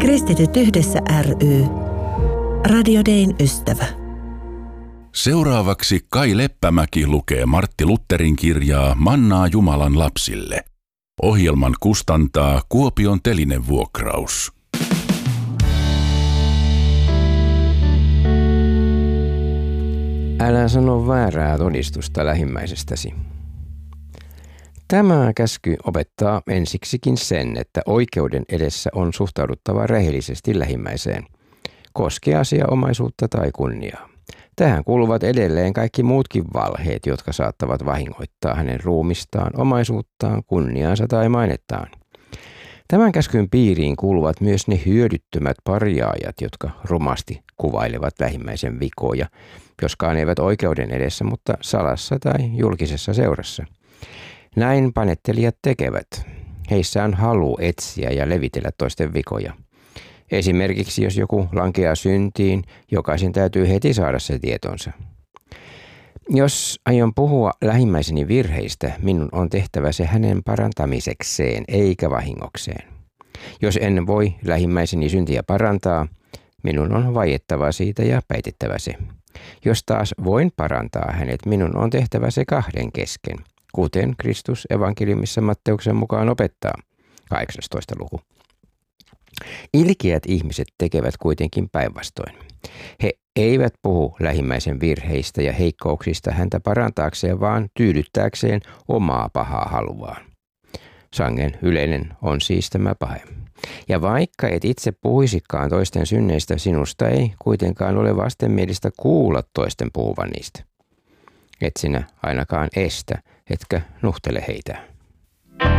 Kristityt yhdessä ry. Radio Dayn ystävä. Seuraavaksi Kai Leppämäki lukee Martti Lutherin kirjaa Mannaa Jumalan lapsille. Ohjelman kustantaa Kuopion Telinevuokraus. Älä sano väärää todistusta lähimmäisestäsi. Tämä käsky opettaa ensiksikin sen, että oikeuden edessä on suhtauduttava rehellisesti lähimmäiseen, koskee asia omaisuutta tai kunniaa. Tähän kuuluvat edelleen kaikki muutkin valheet, jotka saattavat vahingoittaa hänen ruumistaan, omaisuuttaan, kunniaansa tai mainettaan. Tämän käskyn piiriin kuuluvat myös ne hyödyttömät parjaajat, jotka rumasti kuvailevat lähimmäisen vikoja, joskaan eivät oikeuden edessä, mutta salassa tai julkisessa seurassa. Näin panettelijat tekevät. Heissä on halu etsiä ja levitellä toisten vikoja. Esimerkiksi jos joku lankeaa syntiin, jokaisen täytyy heti saada se tietonsa. Jos aion puhua lähimmäiseni virheistä, minun on tehtävä se hänen parantamisekseen eikä vahingokseen. Jos en voi lähimmäiseni syntiä parantaa, minun on vaiettava siitä ja päitettävä se. Jos taas voin parantaa hänet, minun on tehtävä se kahden kesken, kuten Kristus evankeliumissa Matteuksen mukaan opettaa, 18. luku. Ilkeät ihmiset tekevät kuitenkin päinvastoin. He eivät puhu lähimmäisen virheistä ja heikkouksista häntä parantaakseen, vaan tyydyttääkseen omaa pahaa haluaan. Sangen yleinen on siis tämä pahe. Ja vaikka et itse puhuisikaan toisten synneistä, sinusta ei kuitenkaan ole vastenmielistä kuulla toisten puhuvan niistä. Et sinä ainakaan estä, etkä nuhtele heitä.